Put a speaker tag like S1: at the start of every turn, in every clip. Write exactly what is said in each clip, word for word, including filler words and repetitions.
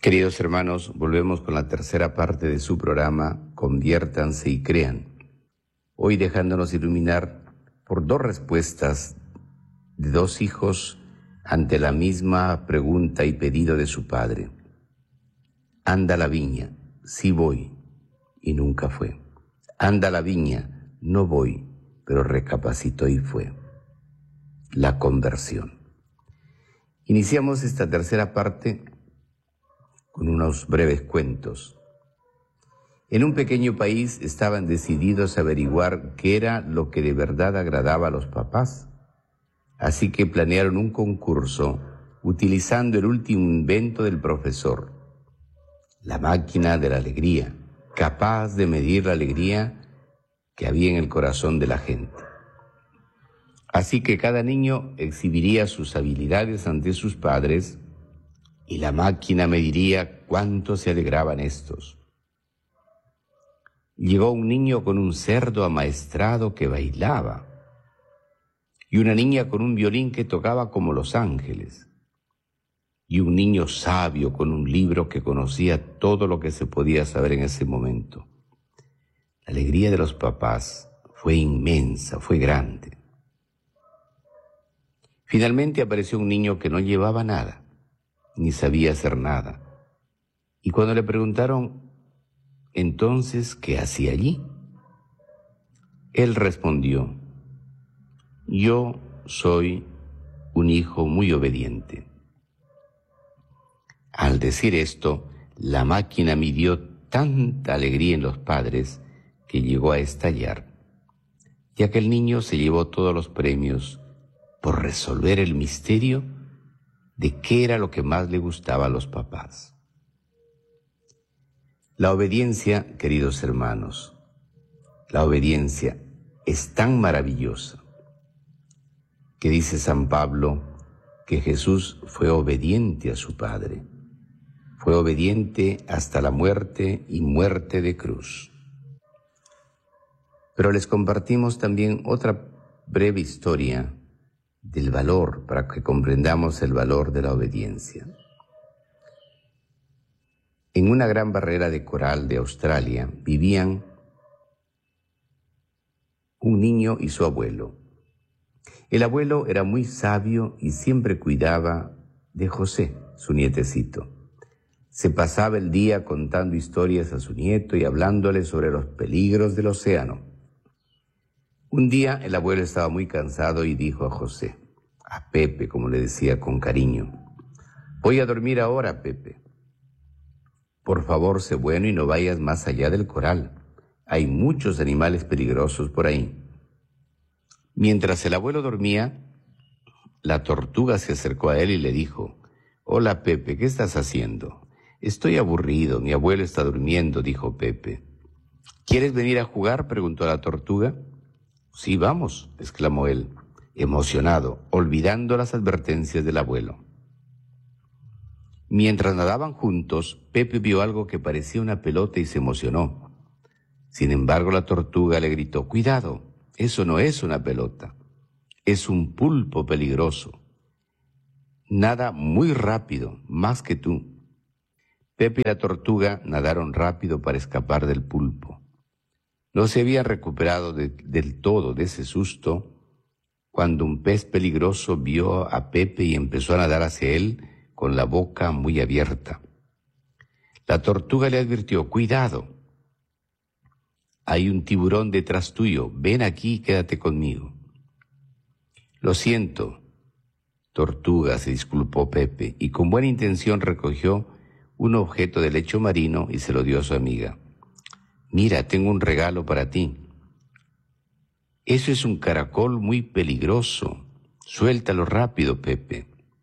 S1: Queridos hermanos, volvemos con la tercera parte de su programa Conviértanse y Crean. Hoy dejándonos iluminar por dos respuestas de dos hijos ante la misma pregunta y pedido de su padre. Anda a la viña, sí voy, y nunca fue. Anda a la viña, no voy, pero recapacitó y fue. La conversión. Iniciamos esta tercera parte con unos breves cuentos. En un pequeño país estaban decididos a averiguar qué era lo que de verdad agradaba a los papás. Así que planearon un concurso utilizando el último invento del profesor, la máquina de la alegría, capaz de medir la alegría que había en el corazón de la gente. Así que cada niño exhibiría sus habilidades ante sus padres y la máquina mediría cuánto se alegraban estos. Llegó un niño con un cerdo amaestrado que bailaba y una niña con un violín que tocaba como los ángeles y un niño sabio con un libro que conocía todo lo que se podía saber en ese momento. La alegría de los papás fue inmensa, fue grande. Finalmente apareció un niño que no llevaba nada, ni sabía hacer nada. Y cuando le preguntaron, entonces, ¿qué hacía allí? Él respondió, yo soy un hijo muy obediente. Al decir esto, la máquina midió tanta alegría en los padres que llegó a estallar, ya que el niño se llevó todos los premios por resolver el misterio de qué era lo que más le gustaba a los papás. La obediencia, queridos hermanos, la obediencia es tan maravillosa que dice San Pablo que Jesús fue obediente a su Padre, fue obediente hasta la muerte y muerte de cruz. Pero les compartimos también otra breve historia del valor, para que comprendamos el valor de la obediencia. En una gran barrera de coral de Australia vivían un niño y su abuelo. El abuelo era muy sabio y siempre cuidaba de José, su nietecito. Se pasaba el día contando historias a su nieto y hablándole sobre los peligros del océano. Un día el abuelo estaba muy cansado y dijo a José, a Pepe, como le decía con cariño, voy a dormir ahora, Pepe. Por favor, sé bueno y no vayas más allá del coral. Hay muchos animales peligrosos por ahí. Mientras el abuelo dormía, la tortuga se acercó a él y le dijo, hola, Pepe, ¿qué estás haciendo? Estoy aburrido, mi abuelo está durmiendo, dijo Pepe. ¿Quieres venir a jugar?, preguntó la tortuga. Sí, vamos, exclamó él, emocionado, olvidando las advertencias del abuelo. Mientras nadaban juntos, Pepe vio algo que parecía una pelota y se emocionó. Sin embargo, la tortuga le gritó, cuidado, eso no es una pelota, es un pulpo peligroso. Nada muy rápido, más que tú. Pepe y la tortuga nadaron rápido para escapar del pulpo. No se habían recuperado de, del todo de ese susto cuando un pez peligroso vio a Pepe y empezó a nadar hacia él con la boca muy abierta. La tortuga le advirtió, cuidado, hay un tiburón detrás tuyo, ven aquí y quédate conmigo. Lo siento, tortuga, se disculpó Pepe, y con buena intención recogió un objeto de lecho marino y se lo dio a su amiga. Mira, tengo un regalo para ti. Eso es un caracol muy peligroso. Suéltalo rápido, Pepe.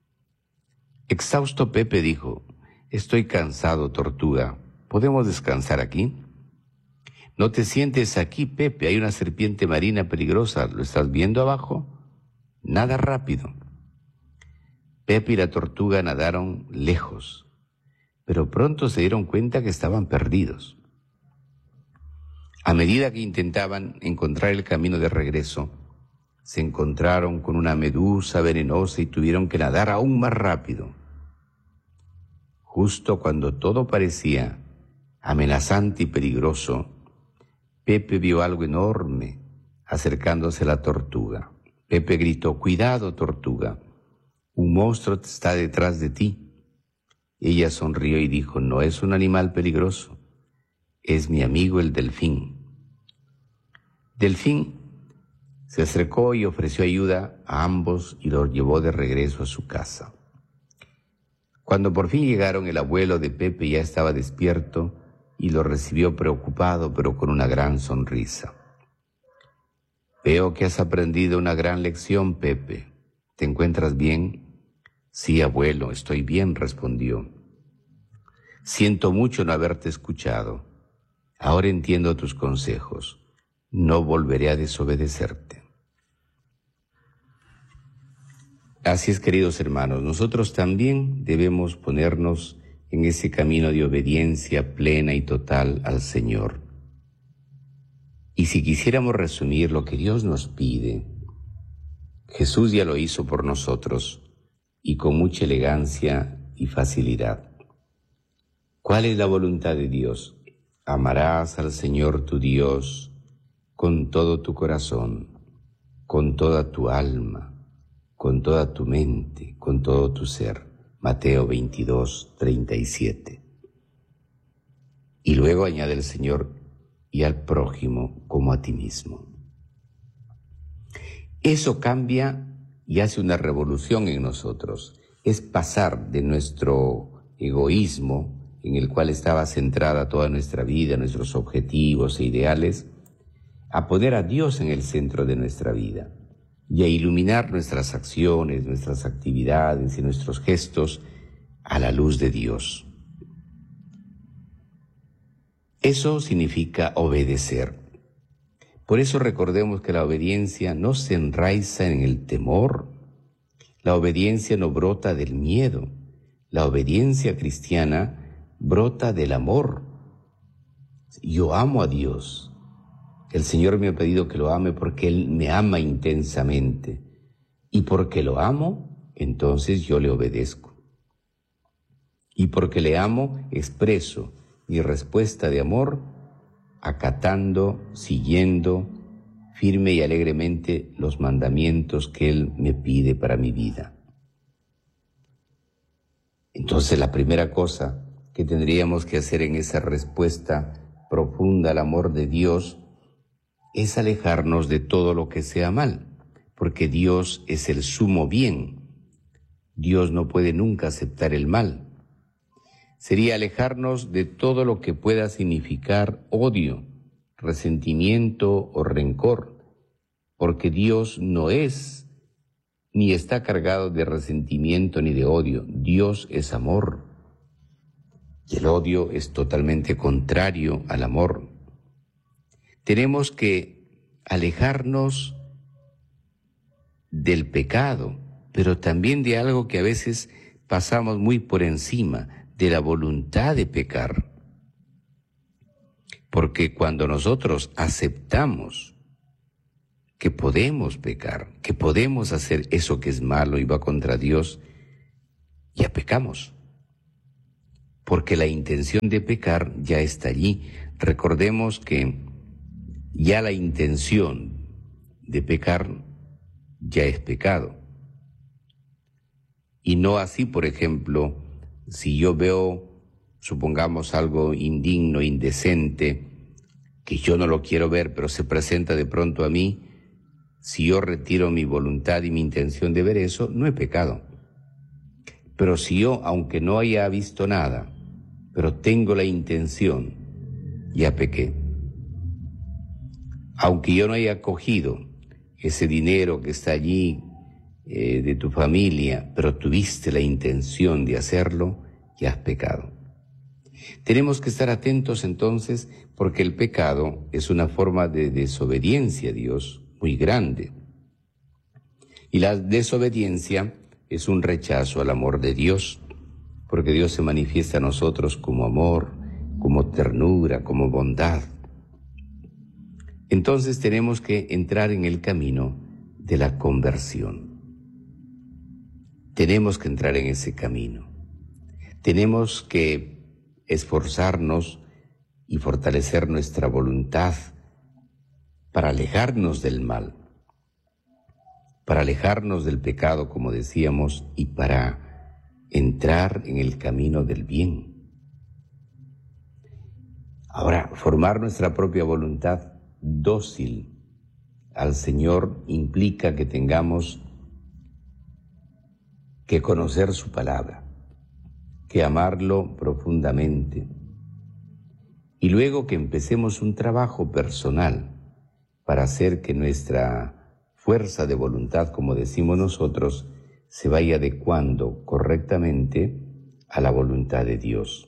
S1: Exhausto, Pepe dijo, estoy cansado, tortuga. ¿Podemos descansar aquí? No te sientes aquí, Pepe. Hay una serpiente marina peligrosa. ¿Lo estás viendo abajo? Nada rápido. Pepe y la tortuga nadaron lejos, pero pronto se dieron cuenta que estaban perdidos. A medida que intentaban encontrar el camino de regreso, se encontraron con una medusa venenosa y tuvieron que nadar aún más rápido. justo cuando todo parecía amenazante y peligroso, Pepe vio algo enorme acercándose a la tortuga. Pepe gritó: «Cuidado, tortuga, un monstruo está detrás de ti». Ella sonrió y dijo: «No es un animal peligroso, es mi amigo el delfín». Delfín se acercó y ofreció ayuda a ambos y los llevó de regreso a su casa. Cuando por fin llegaron, el abuelo de Pepe ya estaba despierto y lo recibió preocupado, pero con una gran sonrisa. «Veo que has aprendido una gran lección, Pepe. ¿Te encuentras bien?» «Sí, abuelo, estoy bien», respondió. «Siento mucho no haberte escuchado. Ahora entiendo tus consejos. No volveré a desobedecerte». Así es, queridos hermanos, nosotros también debemos ponernos en ese camino de obediencia plena y total al Señor. Y si quisiéramos resumir lo que Dios nos pide, Jesús ya lo hizo por nosotros y con mucha elegancia y facilidad. ¿Cuál es la voluntad de Dios? Amarás al Señor tu Dios con todo tu corazón, con toda tu alma, con toda tu mente, con todo tu ser. Mateo veintidós, treinta y siete. Y luego añade el Señor: y al prójimo como a ti mismo. Eso cambia y hace una revolución en nosotros. Es pasar de nuestro egoísmo, en el cual estaba centrada toda nuestra vida, nuestros objetivos e ideales, a poner a Dios en el centro de nuestra vida y a iluminar nuestras acciones, nuestras actividades y nuestros gestos a la luz de Dios. Eso significa obedecer. Por eso recordemos que la obediencia no se enraiza en el temor, la obediencia no brota del miedo, la obediencia cristiana brota del amor. Yo amo a Dios. El Señor me ha pedido que lo ame porque Él me ama intensamente. Y porque lo amo, entonces yo le obedezco. Y porque le amo, expreso mi respuesta de amor, acatando, siguiendo firme y alegremente los mandamientos que Él me pide para mi vida. Entonces, la primera cosa que tendríamos que hacer en esa respuesta profunda al amor de Dios es alejarnos de todo lo que sea mal, porque Dios es el sumo bien. Dios no puede nunca aceptar el mal. Sería alejarnos de todo lo que pueda significar odio, resentimiento o rencor, porque Dios no es ni está cargado de resentimiento ni de odio. Dios es amor y el odio es totalmente contrario al amor. Tenemos que alejarnos del pecado, pero también de algo que a veces pasamos muy por encima, de la voluntad de pecar. Porque cuando nosotros aceptamos que podemos pecar, que podemos hacer eso que es malo y va contra Dios, ya pecamos. Porque la intención de pecar ya está allí. Recordemos que ya la intención de pecar ya es pecado. Y no así, por ejemplo, si yo veo, supongamos, algo indigno, indecente, que yo no lo quiero ver, pero se presenta de pronto a mí, si yo retiro mi voluntad y mi intención de ver eso, no he pecado. Pero si yo, aunque no haya visto nada, pero tengo la intención, ya pequé. Aunque yo no haya cogido ese dinero que está allí eh, de tu familia, pero tuviste la intención de hacerlo, ya has pecado. Tenemos que estar atentos entonces, porque el pecado es una forma de desobediencia a Dios muy grande. Y la desobediencia es un rechazo al amor de Dios, porque Dios se manifiesta a nosotros como amor, como ternura, como bondad. Entonces tenemos que entrar en el camino de la conversión. Tenemos que entrar en ese camino. Tenemos que esforzarnos y fortalecer nuestra voluntad para alejarnos del mal, para alejarnos del pecado, como decíamos, y para entrar en el camino del bien. Ahora, formar nuestra propia voluntad dócil al Señor implica que tengamos que conocer su palabra, que amarlo profundamente, y luego que empecemos un trabajo personal para hacer que nuestra fuerza de voluntad, como decimos nosotros, se vaya adecuando correctamente a la voluntad de Dios.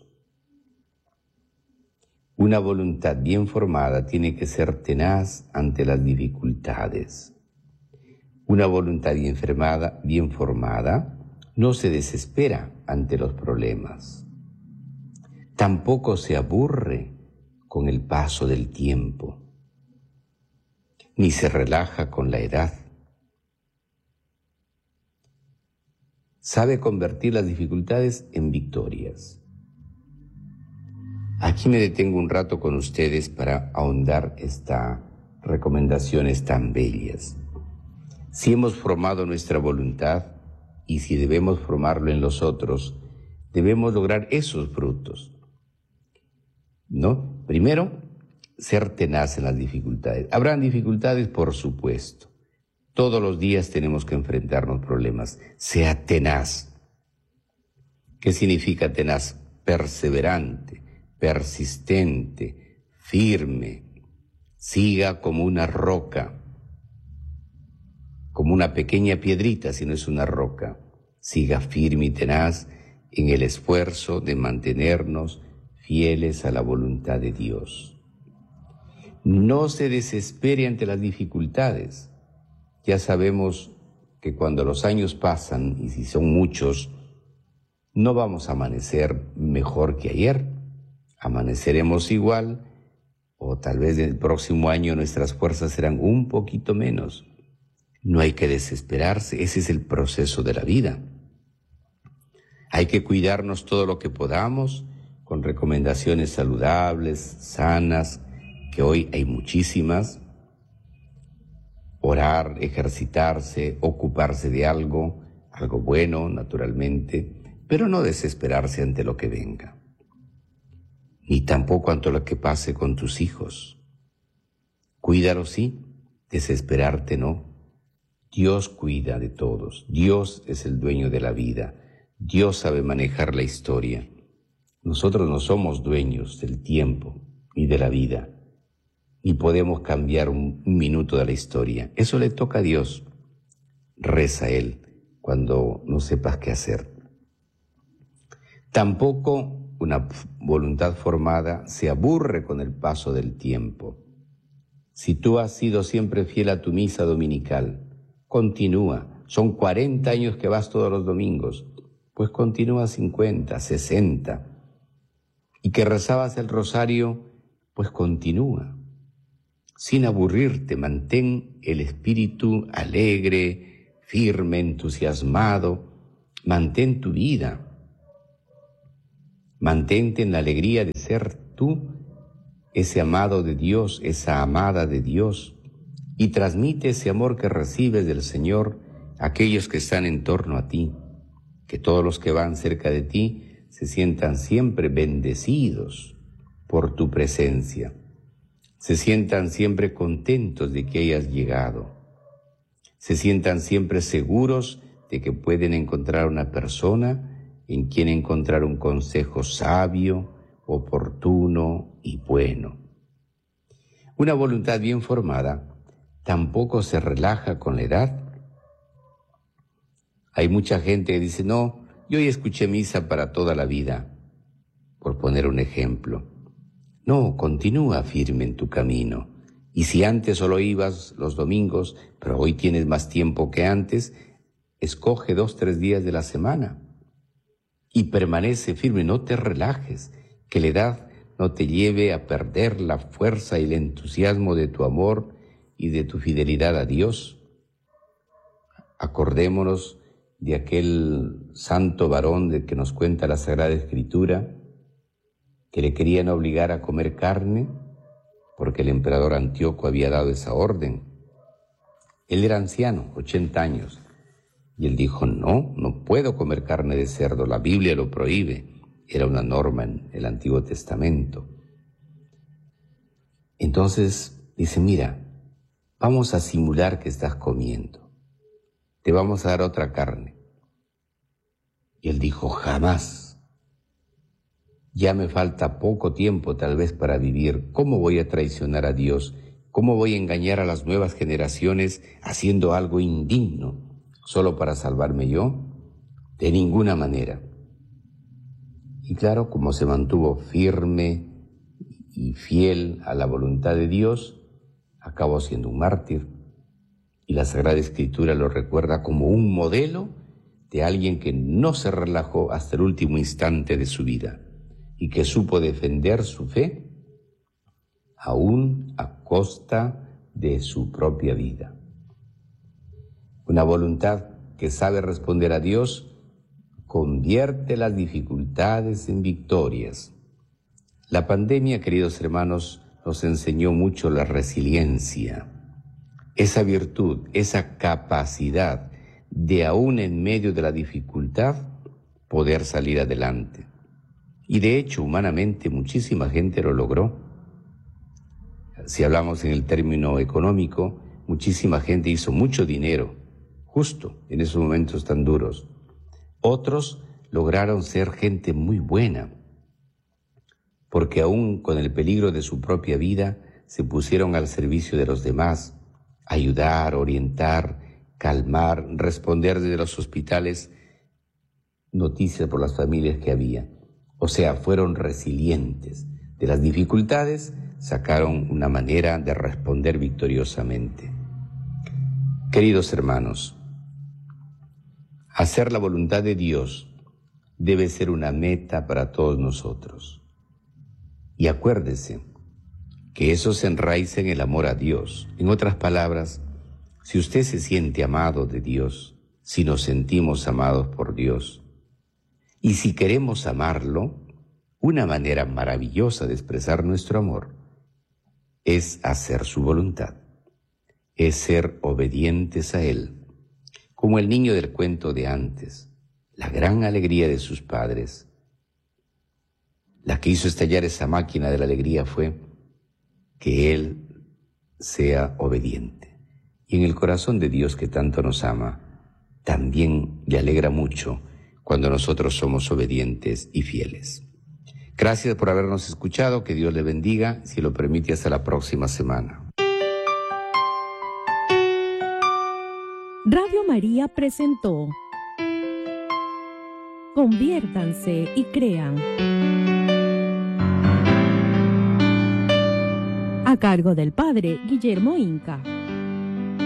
S1: Una voluntad bien formada tiene que ser tenaz ante las dificultades. Una voluntad bien formada, bien formada no se desespera ante los problemas. Tampoco se aburre con el paso del tiempo, ni se relaja con la edad. Sabe convertir las dificultades en victorias. Aquí me detengo un rato con ustedes para ahondar estas recomendaciones tan bellas. Si hemos formado nuestra voluntad y si debemos formarlo en los otros, debemos lograr esos frutos, ¿no? Primero, ser tenaz en las dificultades. Habrán dificultades, por supuesto. Todos los días tenemos que enfrentarnos problemas. Sea tenaz. ¿Qué significa tenaz? Perseverante, persistente, firme. Siga como una roca, como una pequeña piedrita, si no es una roca. Siga firme y tenaz en el esfuerzo de mantenernos fieles a la voluntad de Dios. No se desespere ante las dificultades. Ya sabemos que cuando los años pasan, y si son muchos, no vamos a amanecer mejor que ayer. Amaneceremos igual, o tal vez el próximo año nuestras fuerzas serán un poquito menos. No hay que desesperarse, ese es el proceso de la vida. Hay que cuidarnos todo lo que podamos, con recomendaciones saludables, sanas, que hoy hay muchísimas. Orar, ejercitarse, ocuparse de algo, algo bueno, naturalmente, pero no desesperarse ante lo que venga, ni tampoco ante lo que pase con tus hijos. Cuídalos, sí, desesperarte no. Dios cuida de todos, Dios es el dueño de la vida, Dios sabe manejar la historia. Nosotros no somos dueños del tiempo ni de la vida, ni podemos cambiar un, un minuto de la historia. Eso le toca a Dios. Reza a Él cuando no sepas qué hacer. Tampoco una voluntad formada se aburre con el paso del tiempo. Si tú has sido siempre fiel a tu misa dominical, continúa. Son cuarenta años que vas todos los domingos, pues continúa cincuenta, sesenta. Y que rezabas el rosario, pues continúa. Sin aburrirte, mantén el espíritu alegre, firme, entusiasmado. Mantén tu vida. Mantente en la alegría de ser tú, ese amado de Dios, esa amada de Dios, y transmite ese amor que recibes del Señor a aquellos que están en torno a ti, que todos los que van cerca de ti se sientan siempre bendecidos por tu presencia, se sientan siempre contentos de que hayas llegado, se sientan siempre seguros de que pueden encontrar una persona en quien encontrar un consejo sabio, oportuno y bueno. Una voluntad bien formada tampoco se relaja con la edad. Hay mucha gente que dice, no, yo ya escuché misa para toda la vida, por poner un ejemplo. No, continúa firme en tu camino. Y si antes solo ibas los domingos, pero hoy tienes más tiempo que antes, escoge dos, tres días de la semana. Y permanece firme, no te relajes, que la edad no te lleve a perder la fuerza y el entusiasmo de tu amor y de tu fidelidad a Dios. Acordémonos de aquel santo varón del que nos cuenta la Sagrada Escritura, que le querían obligar a comer carne porque el emperador Antíoco había dado esa orden. Él era anciano, ochenta años, y él dijo, no, no puedo comer carne de cerdo, la Biblia lo prohíbe. Era una norma en el Antiguo Testamento. Entonces dice, mira, vamos a simular que estás comiendo, te vamos a dar otra carne. Y él dijo, jamás, ya me falta poco tiempo tal vez para vivir, ¿cómo voy a traicionar a Dios? ¿Cómo voy a engañar a las nuevas generaciones haciendo algo indigno solo para salvarme yo? De ninguna manera. Y claro, como se mantuvo firme y fiel a la voluntad de Dios, acabó siendo un mártir. Y la Sagrada Escritura lo recuerda como un modelo de alguien que no se relajó hasta el último instante de su vida y que supo defender su fe aún a costa de su propia vida. Una voluntad que sabe responder a Dios convierte las dificultades en victorias. La pandemia, queridos hermanos, nos enseñó mucho la resiliencia, esa virtud, esa capacidad de aún en medio de la dificultad poder salir adelante. Y de hecho, humanamente, muchísima gente lo logró. Si hablamos en el término económico, muchísima gente hizo mucho dinero, justo en esos momentos tan duros. Otros lograron ser gente muy buena, porque aún con el peligro de su propia vida, se pusieron al servicio de los demás, ayudar, orientar, calmar, responder desde los hospitales noticias por las familias que había. O sea, fueron resilientes. De las dificultades sacaron una manera de responder victoriosamente. Queridos hermanos, hacer la voluntad de Dios debe ser una meta para todos nosotros. Y acuérdese que eso se enraiza en el amor a Dios. En otras palabras, si usted se siente amado de Dios, si nos sentimos amados por Dios, y si queremos amarlo, una manera maravillosa de expresar nuestro amor es hacer su voluntad, es ser obedientes a Él. Como el niño del cuento de antes, la gran alegría de sus padres, la que hizo estallar esa máquina de la alegría fue que Él sea obediente. Y en el corazón de Dios que tanto nos ama, también le alegra mucho cuando nosotros somos obedientes y fieles. Gracias por habernos escuchado, que Dios le bendiga, si lo permite hasta la próxima semana.
S2: Radio María presentó Conviértanse y crean, a cargo del padre Guillermo Inca.